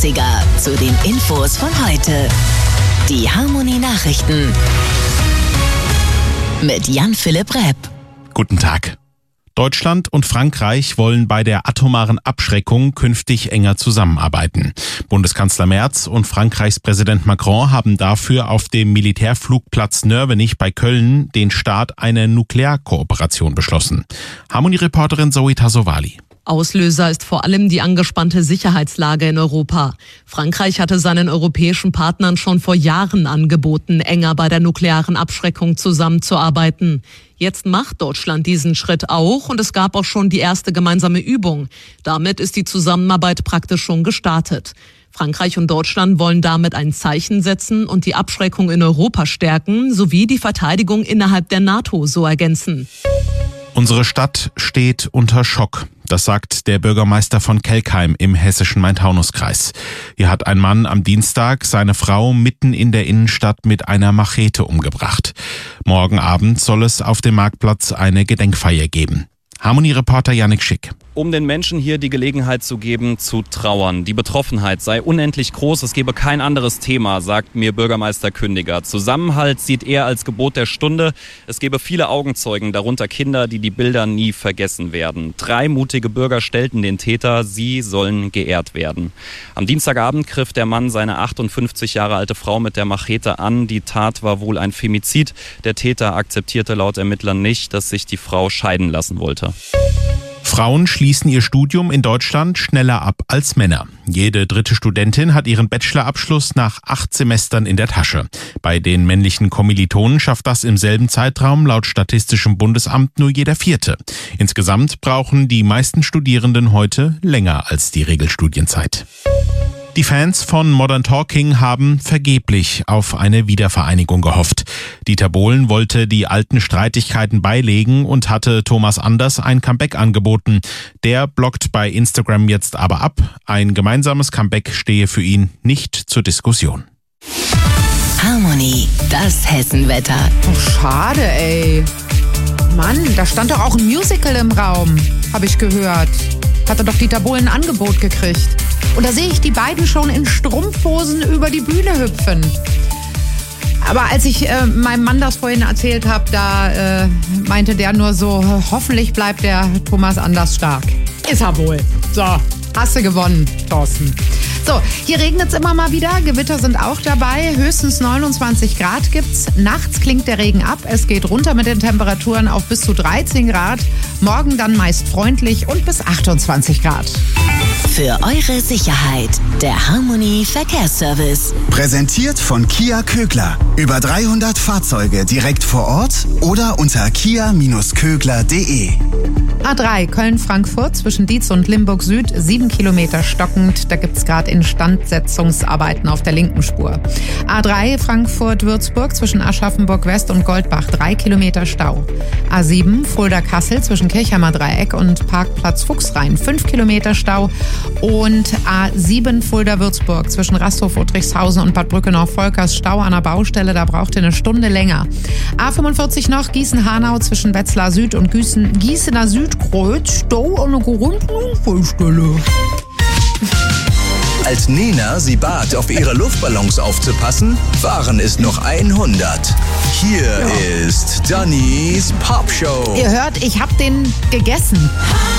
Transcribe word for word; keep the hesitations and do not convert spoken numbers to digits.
achtziger zu den Infos von heute. Die Harmonie-Nachrichten mit Jan-Philipp Repp. Guten Tag. Deutschland und Frankreich wollen bei der atomaren Abschreckung künftig enger zusammenarbeiten. Bundeskanzler Merz und Frankreichs Präsident Macron haben dafür auf dem Militärflugplatz Nörvenich bei Köln den Start einer Nuklearkooperation beschlossen. Harmonie-Reporterin Zoe Tassovali. Auslöser ist vor allem die angespannte Sicherheitslage in Europa. Frankreich hatte seinen europäischen Partnern schon vor Jahren angeboten, enger bei der nuklearen Abschreckung zusammenzuarbeiten. Jetzt macht Deutschland diesen Schritt auch und es gab auch schon die erste gemeinsame Übung. Damit ist die Zusammenarbeit praktisch schon gestartet. Frankreich und Deutschland wollen damit ein Zeichen setzen und die Abschreckung in Europa stärken, sowie die Verteidigung innerhalb der NATO so ergänzen. Unsere Stadt steht unter Schock. Das sagt der Bürgermeister von Kelkheim im hessischen Main-Taunus-Kreis. Hier hat ein Mann am Dienstag seine Frau mitten in der Innenstadt mit einer Machete umgebracht. Morgen Abend soll es auf dem Marktplatz eine Gedenkfeier geben. Harmonie-Reporter Yannick Schick. Um den Menschen hier die Gelegenheit zu geben, zu trauern. Die Betroffenheit sei unendlich groß, es gebe kein anderes Thema, sagt mir Bürgermeister Kündiger. Zusammenhalt sieht er als Gebot der Stunde. Es gebe viele Augenzeugen, darunter Kinder, die die Bilder nie vergessen werden. Drei mutige Bürger stellten den Täter, sie sollen geehrt werden. Am Dienstagabend griff der Mann seine achtundfünfzig Jahre alte Frau mit der Machete an. Die Tat war wohl ein Femizid. Der Täter akzeptierte laut Ermittlern nicht, dass sich die Frau scheiden lassen wollte. Frauen schließen ihr Studium in Deutschland schneller ab als Männer. Jede dritte Studentin hat ihren Bachelorabschluss nach acht Semestern in der Tasche. Bei den männlichen Kommilitonen schafft das im selben Zeitraum laut Statistischem Bundesamt nur jeder Vierte. Insgesamt brauchen die meisten Studierenden heute länger als die Regelstudienzeit. Die Fans von Modern Talking haben vergeblich auf eine Wiedervereinigung gehofft. Dieter Bohlen wollte die alten Streitigkeiten beilegen und hatte Thomas Anders ein Comeback angeboten. Der blockt bei Instagram jetzt aber ab. Ein gemeinsames Comeback stehe für ihn nicht zur Diskussion. Harmonie, das Hessenwetter. Oh, schade, ey. Mann, da stand doch auch ein Musical im Raum, habe ich gehört. Hatte doch Dieter Bohlen ein Angebot gekriegt. Und da sehe ich die beiden schon in Strumpfhosen über die Bühne hüpfen. Aber als ich äh, meinem Mann das vorhin erzählt habe, da äh, meinte der nur so, hoffentlich bleibt der Thomas Anders stark. Ist er wohl. So, hast du gewonnen, Thorsten. So, hier regnet es immer mal wieder, Gewitter sind auch dabei, höchstens neunundzwanzig Grad gibt's. Nachts klingt der Regen ab, es geht runter mit den Temperaturen auf bis zu dreizehn Grad. Morgen dann meist freundlich und bis achtundzwanzig Grad. Für eure Sicherheit, der Harmonie Verkehrsservice. Präsentiert von Kia Kögler. Über dreihundert Fahrzeuge direkt vor Ort oder unter kia Bindestrich kögler punkt de. A drei Köln-Frankfurt zwischen Dietz und Limburg Süd, sieben Kilometer stockend. Da gibt es gerade Instandsetzungsarbeiten auf der linken Spur. A drei Frankfurt-Würzburg zwischen Aschaffenburg West und Goldbach, drei Kilometer Stau. A sieben Fulda-Kassel zwischen Kirchheimer Dreieck und Parkplatz Fuchsrhein, fünf Kilometer Stau. Und A sieben Fulda-Würzburg zwischen Rasthof-Uttrichshausen und Bad Brückenau-Volkers, Stau an der Baustelle, da braucht ihr eine Stunde länger. A fünfundvierzig noch Gießen-Hanau zwischen Wetzlar Süd und Gießen, Gießener Südkreuz, Stau an der Grundunfallstelle. Als Nena sie bat, auf ihre Luftballons aufzupassen, waren es noch hundert. Hier ja. ist Dannys Popshow. Ihr hört, ich hab den gegessen.